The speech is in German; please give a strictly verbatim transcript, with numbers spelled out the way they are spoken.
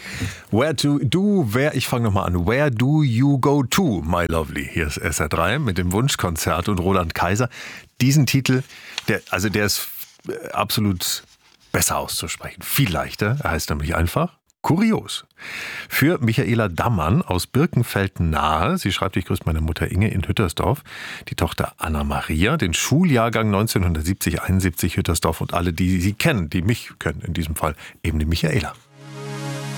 Where to do, where, ich fange nochmal an. Where do you go to, my lovely? Hier ist S R drei mit dem Wunschkonzert und Roland Kaiser. Diesen Titel, der, also der ist absolut besser auszusprechen. Viel leichter. Er heißt nämlich einfach Kurios. Für Michaela Dammann aus Birkenfeld nahe, sie schreibt, ich grüße meine Mutter Inge in Hüttersdorf, die Tochter Anna Maria, den Schuljahrgang neunzehnhundertsiebzig einundsiebzig Hüttersdorf und alle, die sie kennen, die mich kennen in diesem Fall, eben die Michaela.